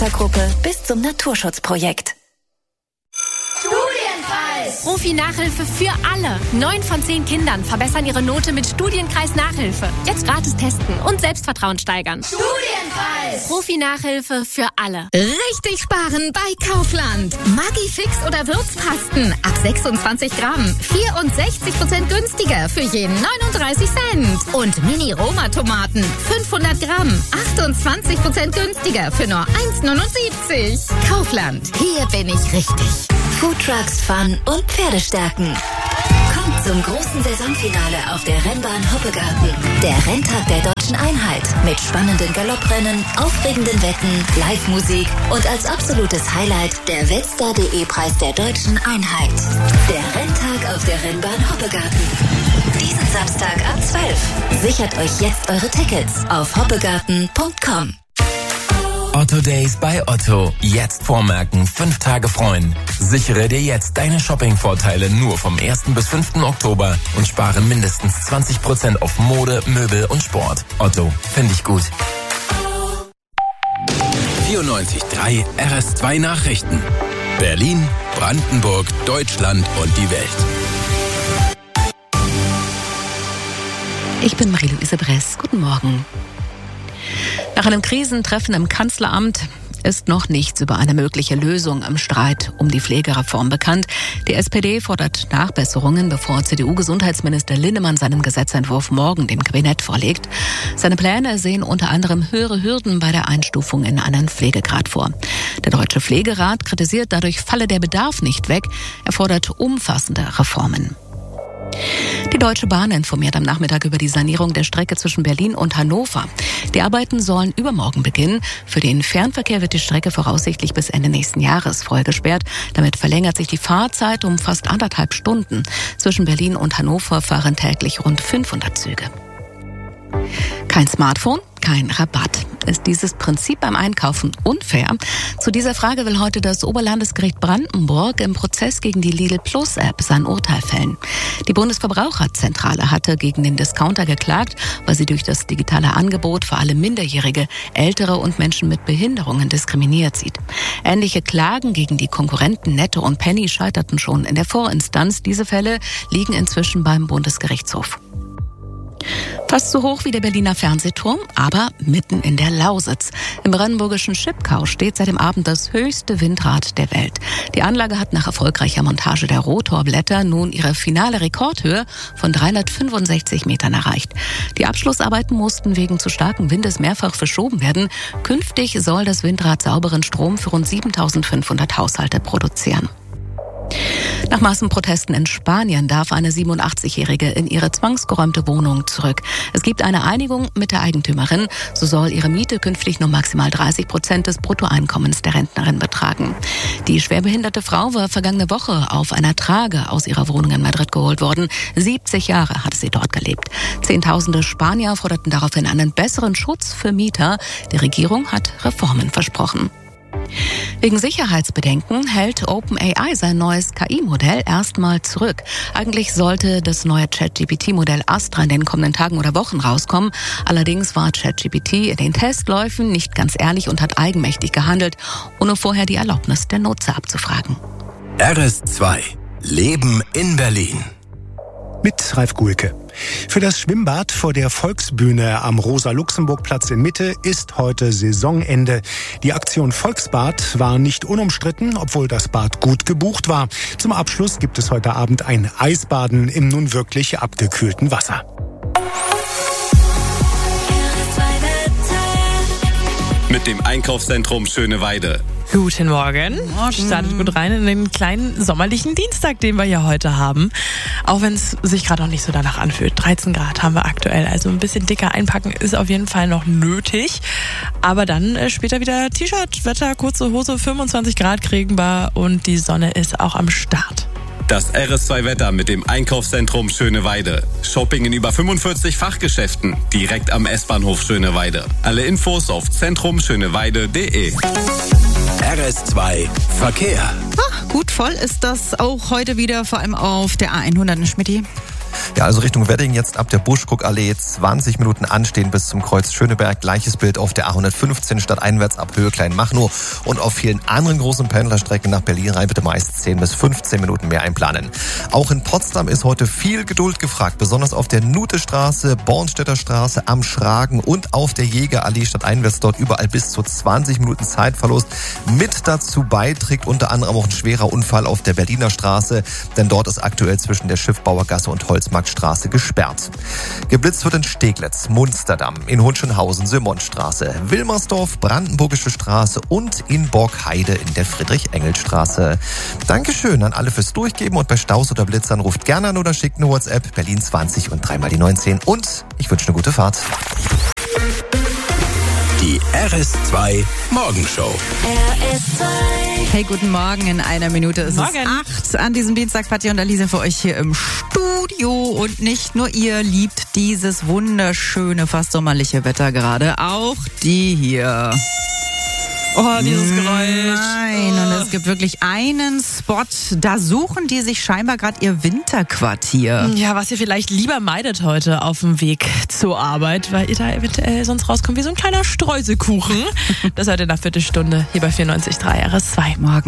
Klettergruppe bis zum Naturschutzprojekt. Profi-Nachhilfe für alle. 9 von 10 Kindern verbessern ihre Note mit Studienkreis Nachhilfe. Jetzt gratis testen und Selbstvertrauen steigern. Studienpreis! Profi-Nachhilfe für alle. Richtig sparen bei Kaufland. Maggi-Fix oder Würzpasten ab 26 Gramm. 64% günstiger für jeden 39 Cent. Und Mini-Roma-Tomaten 500 Gramm. 28% günstiger für nur 1,79. Kaufland. Hier bin ich richtig. Foodtrucks, Fun und Pferdestärken. Kommt zum großen Saisonfinale auf der Rennbahn Hoppegarten. Der Renntag der Deutschen Einheit mit spannenden Galopprennen, aufregenden Wetten, Live-Musik und als absolutes Highlight der Weltstar.de-Preis der Deutschen Einheit. Der Renntag auf der Rennbahn Hoppegarten. Diesen Samstag ab 12. Sichert euch jetzt eure Tickets auf hoppegarten.com. Otto Days bei Otto. Jetzt vormerken, 5 Tage freuen. Sichere dir jetzt deine Shopping-Vorteile nur vom 1. bis 5. Oktober und spare mindestens 20% auf Mode, Möbel und Sport. Otto, finde ich gut. 94.3 RS2 Nachrichten. Berlin, Brandenburg, Deutschland und die Welt. Ich bin Marie-Louise Bress. Guten Morgen. Nach einem Krisentreffen im Kanzleramt ist noch nichts über eine mögliche Lösung im Streit um die Pflegereform bekannt. Die SPD fordert Nachbesserungen, bevor CDU-Gesundheitsminister Linnemann seinen Gesetzentwurf morgen dem Kabinett vorlegt. Seine Pläne sehen unter anderem höhere Hürden bei der Einstufung in einen Pflegegrad vor. Der Deutsche Pflegerat kritisiert, dadurch falle der Bedarf nicht weg. Er fordert umfassende Reformen. Die Deutsche Bahn informiert am Nachmittag über die Sanierung der Strecke zwischen Berlin und Hannover. Die Arbeiten sollen übermorgen beginnen. Für den Fernverkehr wird die Strecke voraussichtlich bis Ende nächsten Jahres voll gesperrt. Damit verlängert sich die Fahrzeit um fast 1,5 Stunden. Zwischen Berlin und Hannover fahren täglich rund 500 Züge. Kein Smartphone, kein Rabatt. Ist dieses Prinzip beim Einkaufen unfair? Zu dieser Frage will heute das Oberlandesgericht Brandenburg im Prozess gegen die Lidl Plus App sein Urteil fällen. Die Bundesverbraucherzentrale hatte gegen den Discounter geklagt, weil sie durch das digitale Angebot vor allem Minderjährige, Ältere und Menschen mit Behinderungen diskriminiert sieht. Ähnliche Klagen gegen die Konkurrenten Netto und Penny scheiterten schon in der Vorinstanz. Diese Fälle liegen inzwischen beim Bundesgerichtshof. Fast so hoch wie der Berliner Fernsehturm, aber mitten in der Lausitz. Im brandenburgischen Schipkau steht seit dem Abend das höchste Windrad der Welt. Die Anlage hat nach erfolgreicher Montage der Rotorblätter nun ihre finale Rekordhöhe von 365 Metern erreicht. Die Abschlussarbeiten mussten wegen zu starken Windes mehrfach verschoben werden. Künftig soll das Windrad sauberen Strom für rund 7.500 Haushalte produzieren. Nach Massenprotesten in Spanien darf eine 87-Jährige in ihre zwangsgeräumte Wohnung zurück. Es gibt eine Einigung mit der Eigentümerin. So soll ihre Miete künftig nur maximal 30% des Bruttoeinkommens der Rentnerin betragen. Die schwerbehinderte Frau war vergangene Woche auf einer Trage aus ihrer Wohnung in Madrid geholt worden. 70 Jahre hatte sie dort gelebt. Zehntausende Spanier forderten daraufhin einen besseren Schutz für Mieter. Die Regierung hat Reformen versprochen. Wegen Sicherheitsbedenken hält OpenAI sein neues KI-Modell erstmal zurück. Eigentlich sollte das neue ChatGPT-Modell Astra in den kommenden Tagen oder Wochen rauskommen. Allerdings war ChatGPT in den Testläufen nicht ganz ehrlich und hat eigenmächtig gehandelt, ohne vorher die Erlaubnis der Nutzer abzufragen. RS2 Leben in Berlin. Mit Ralf Guhlke. Für das Schwimmbad vor der Volksbühne am Rosa-Luxemburg-Platz in Mitte ist heute Saisonende. Die Aktion Volksbad war nicht unumstritten, obwohl das Bad gut gebucht war. Zum Abschluss gibt es heute Abend ein Eisbaden im nun wirklich abgekühlten Wasser. Mit dem Einkaufszentrum Schöneweide. Guten Morgen. Startet gut rein in den kleinen sommerlichen Dienstag, den wir ja heute haben. Auch wenn es sich gerade noch nicht so danach anfühlt. 13 Grad haben wir aktuell, also ein bisschen dicker einpacken ist auf jeden Fall noch nötig. Aber dann später wieder T-Shirt, Wetter, kurze Hose, 25 Grad kriegen wir und die Sonne ist auch am Start. Das RS2-Wetter mit dem Einkaufszentrum Schöneweide. Shopping in über 45 Fachgeschäften, direkt am S-Bahnhof Schöneweide. Alle Infos auf zentrumschöneweide.de. RS2 Verkehr. Gut voll ist das auch heute wieder, vor allem auf der A100 in Schmidti. Ja, also Richtung Wedding jetzt ab der Buschkuckallee 20 Minuten anstehen bis zum Kreuz Schöneberg. Gleiches Bild auf der A115 stadteinwärts ab Höhe Kleinmachnow. Und auf vielen anderen großen Pendlerstrecken nach Berlin rein bitte meist 10 bis 15 Minuten mehr einplanen. Auch in Potsdam ist heute viel Geduld gefragt, besonders auf der Nutestraße, Bornstedter Straße, am Schragen und auf der Jägerallee stadteinwärts, dort überall bis zu 20 Minuten Zeitverlust. Mit dazu beiträgt unter anderem auch ein schwerer Unfall auf der Berliner Straße, denn dort ist aktuell zwischen der Schiffbauergasse und Holzmarktstraße gesperrt. Geblitzt wird in Steglitz, Munsterdamm, in Hunschenhausen, Simonstraße, Wilmersdorf, Brandenburgische Straße und in Borkheide in der Friedrich-Engels-Straße. Dankeschön an alle fürs Durchgeben und bei Staus oder Blitzern ruft gerne an oder schickt eine WhatsApp Berlin 20 und 3 mal die 19 und ich wünsche eine gute Fahrt. Die RS2 Morgenshow. RS2. Hey, guten Morgen. In einer Minute ist es 8 an diesem Dienstag. Patti und Alice für euch hier im Studio. Und nicht nur ihr liebt dieses wunderschöne, fast sommerliche Wetter gerade. Auch die hier. Oh, dieses Geräusch. Nein, und es gibt wirklich einen Spot, da suchen die sich scheinbar gerade ihr Winterquartier. Ja, was ihr vielleicht lieber meidet heute auf dem Weg zur Arbeit, weil ihr da eventuell sonst rauskommt wie so ein kleiner Streuselkuchen. Das hört ihr nach Viertelstunde hier bei 94.3 RS2. Morgen.